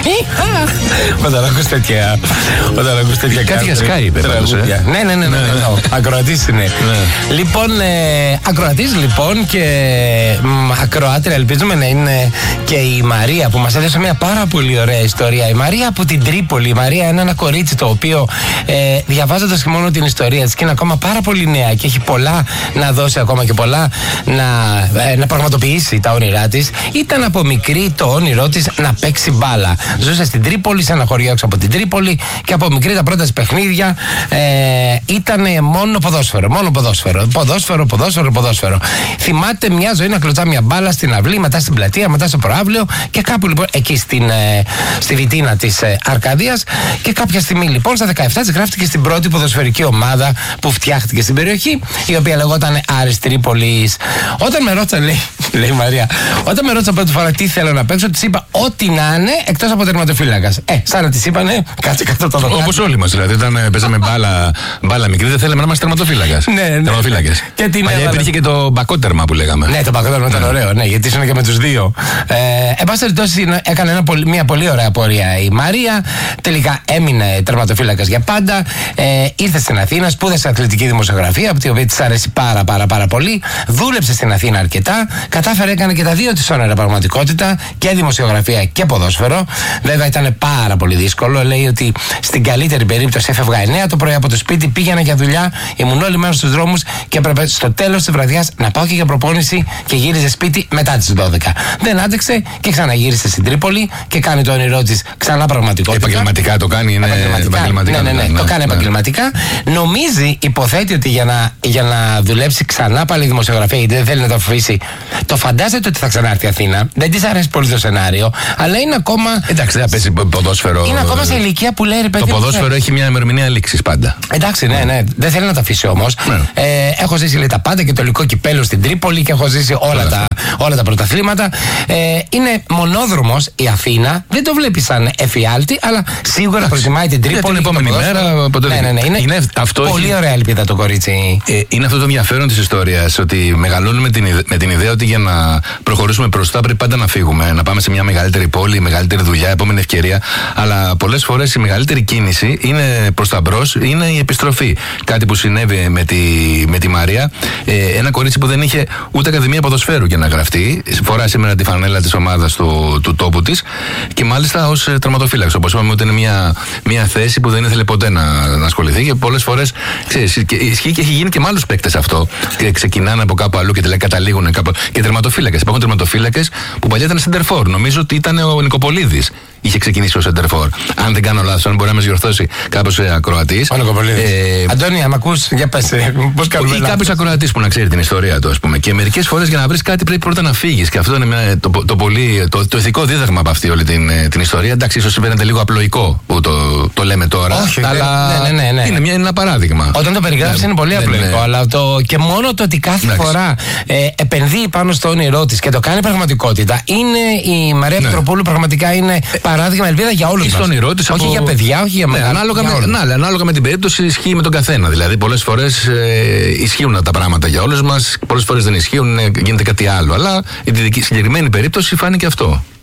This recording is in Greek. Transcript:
Όταν ακούς τέτοια. Κάτι για Sky είπε. Ναι. Ακροατής είναι. Λοιπόν, ακροατής λοιπόν και ακροάτρια, ελπίζουμε να είναι και η Μαρία που μας έδωσε μια πάρα πολύ ωραία ιστορία. Η Μαρία από την Τρίπολη. Η Μαρία είναι ένα κορίτσι το οποίο διαβάζοντας και μόνο την ιστορία της και είναι ακόμα πάρα πολύ νέα και έχει πολλά να δώσει ακόμα και πολλά να πραγματοποιήσει τα όνειρά της. Ήταν από μικρή το όνειρό της να παίξει μπάλα. Ζούσε στην Τρίπολη, σε ένα χωριό έξω από την Τρίπολη και από μικρή τα πρώτα της παιχνίδια ήταν μόνο ποδόσφαιρο. Θυμάται μια ζωή να κλωτσά μια μπάλα στην αυλή, μετά στην πλατεία, μετά στο προαύλιο και κάπου λοιπόν εκεί στη βιτίνα της Αρκαδίας. Και κάποια στιγμή λοιπόν στα 17 της γράφτηκε στην πρώτη ποδοσφαιρική ομάδα που φτιάχτηκε στην περιοχή, η οποία λεγόταν Άρης Τρίπολης. Όταν με ρώτησαν, λέει η Μαρία, όταν με ρώτησαν πρώτη φορά τι θέλω να παίξω, της είπα ό,τι να είναι εκτός από τερματοφύλακας. Σαν να της είπανε κάτσε κάτω από το δοκάρι. Όπως όλοι μας δηλαδή, όταν παίζαμε μπάλα μικρή, δεν θέλαμε να είμαστε τερματοφύλακας. Ναι. Τερματοφύλακες. Παλιά υπήρχε και το μπακότερμα που λέγαμε. Ναι, το μπακότερμα ήταν ωραίο, ναι, γιατί ήσουν και με τους δύο. Εν πάση περιπτώσει, έκανε μια πολύ ωραία πορεία η Μαρία. Τελικά έμεινε τερματοφύλακας για πάντα. Ήρθε στην Αθήνα, σπούδασε αθλητική δημοσιογραφία, από την οποία της άρεσε πάρα πολύ. Δούλεψε στην Αθήνα αρκετά. Κατάφερε, έκανε και τα δύο της όνειρα πραγματικότητα, και δημοσιογραφία και ποδόσφαιρο. Βέβαια ήταν πάρα πολύ δύσκολο. Λέει ότι στην καλύτερη περίπτωση έφευγα 9 το πρωί από το σπίτι, πήγαινα για δουλειά, ήμουν όλη μέρα στους δρόμους και έπρεπε στο τέλος της βραδιάς να πάω και για προπόνηση και γύριζε σπίτι μετά τις 12. Δεν άντεξε και ξαναγύρισε στην Τρίπολη και κάνει το όνειρό της ξανά πραγματικότητα. Επαγγελματικά το κάνει, είναι επαγγελματικά. Ναι, το κάνει επαγγελματικά. Νομίζει, υποθέτει ότι για να δουλέψει ξανά πάλι δημοσιογραφία, γιατί δεν θέλει να το αφήσει. Το φαντάζεται ότι θα ξανάρθει η Αθήνα. Δεν της αρέσει πολύ το σενάριο, αλλά είναι ακόμα. Εντάξει, δεν θα παίζει ποδόσφαιρο. Είναι ακόμα σε ηλικία που λέει ρε παιδί. Το ποδόσφαιρο έχει μια ημερομηνία λήξης πάντα. Εντάξει, ναι. Δεν θέλει να το αφήσει όμως. Έχω ζήσει λέει, τα πάντα και το υλικό κυπέλο στην Τρίπολη και έχω ζήσει όλα τα πρωταθλήματα. Είναι μονόδρομος η Αθήνα. Δεν το βλέπει σαν εφιάλτη, αλλά σίγουρα προτιμάει την Τρίπολη. Την επόμενη μέρα. Ναι. Είναι πολύ ωραία ελπίδα το κορίτσι. Είναι αυτό το ενδιαφέρον της ιστορίας, ότι μεγαλώνουμε με την ιδέα ότι για να προχωρήσουμε μπροστά πρέπει πάντα να φύγουμε, να πάμε σε μια μεγαλύτερη πόλη, μεγαλύτερη δουλειά, επόμενη ευκαιρία. Αλλά πολλές φορές η μεγαλύτερη κίνηση είναι προς τα μπρος, είναι η επιστροφή. Κάτι που συνέβη με τη Μαρία. Ένα κορίτσι που δεν είχε ούτε ακαδημία ποδοσφαίρου για να γραφτεί. Φορά σήμερα τη φανέλα της ομάδας του τόπου της και μάλιστα ως τερματοφύλακας. Όπως είπαμε, ότι είναι μια θέση που δεν ήθελε ποτέ να ασχοληθεί και πολλές φορές ισχύει και έχει γίνει και με άλλους παίκτες αυτό. Και ξεκινάνε από κάπου αλλού και τελικά καταλήγουν κάπου. Και τερματοφύλακες. Υπάρχουν τερματοφύλακες που παλιά ήταν σεντερφόρ. Νομίζω ότι ήταν ο Νικοπολίδης. Είχε ξεκινήσει ο σεντερφόρ. Αν δεν κάνω λάθος, αν μπορεί να μας διορθώσει κάποιος ακροατής. Ο Νικοπολίδης. Αντώνη, αν ακούς, για πες. Πώς κάνουμε. Ή κάποιος ακροατής που να ξέρει την ιστορία του, ας πούμε. Και μερικές φορές για να βρεις κάτι πρέπει πρώτα να φύγεις. Και αυτό είναι το ηθικό δίδαγμα από αυτή όλη την ιστορία. Εντάξει, ίσως φαίνεται λίγο απλοϊκό που το λέμε τώρα. Όχι, αλλά ναι. Είναι ένα παράδειγμα. Όταν το περιγράφεις είναι πολύ απλοϊκό. Αλλά και μόνο το ότι κάθε φορά επενδύει πάνω στο όνειρό της και το κάνει πραγματικότητα. Είναι η Μαρία Πετροπούλου, πραγματικά είναι παράδειγμα ελπίδα για όλους μας. Όχι για παιδιά, όχι για μεγάλα. Ανάλογα με την περίπτωση ισχύει με τον καθένα. Δηλαδή, πολλές φορές ισχύουν τα πράγματα για όλους μας, πολλές φορές δεν ισχύουν, γίνεται κάτι άλλο. Αλλά η συγκεκριμένη περίπτωση φάνηκε αυτό.